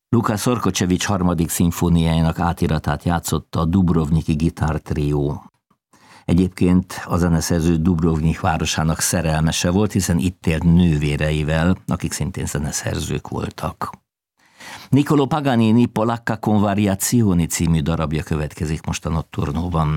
Lukács Szorkocsevics harmadik szimfóniájának átiratát játszotta a Dubrovniki gitártrió. Egyébként a zeneszerző Dubrovnik városának szerelmese volt, hiszen itt élt nővéreivel, akik szintén zeneszerzők voltak. Niccolò Paganini Polacca con variazioni című darabja következik most a Nocturnóban.